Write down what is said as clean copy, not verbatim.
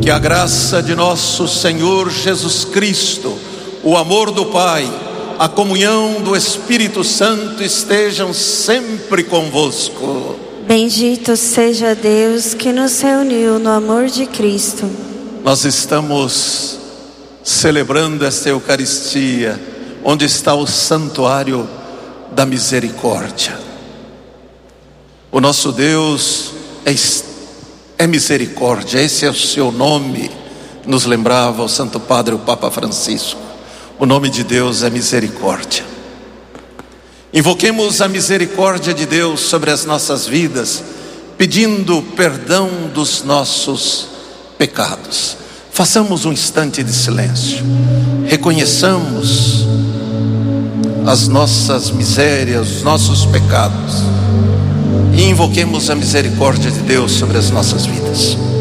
Que a graça de nosso Senhor Jesus Cristo, o amor do Pai, a comunhão do Espírito Santo estejam sempre convosco. Bendito seja Deus que nos reuniu no amor de Cristo. Nós estamos celebrando esta Eucaristia, onde está o santuário da misericórdia. O nosso Deus é misericórdia, esse é o seu nome, nos lembrava o Santo Padre, o Papa Francisco. O nome de Deus é misericórdia. Invoquemos a misericórdia de Deus sobre as nossas vidas, pedindo perdão dos nossos pecados. Façamos um instante de silêncio, reconheçamos as nossas misérias, os nossos pecados, e invoquemos a misericórdia de Deus sobre as nossas vidas.